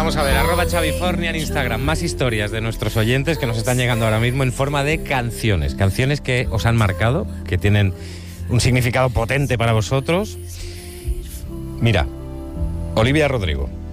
Vamos a ver, @Xavifornia en Instagram. Más historias de nuestros oyentes que nos están llegando ahora mismo en forma de canciones. Canciones que os han marcado, que tienen un significado potente para vosotros. Mira, Olivia Rodrigo.